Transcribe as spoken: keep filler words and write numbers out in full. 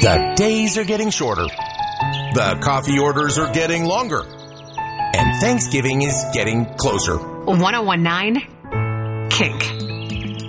The days are getting shorter. The coffee orders are getting longer. And Thanksgiving is getting closer. one oh one nine Kink.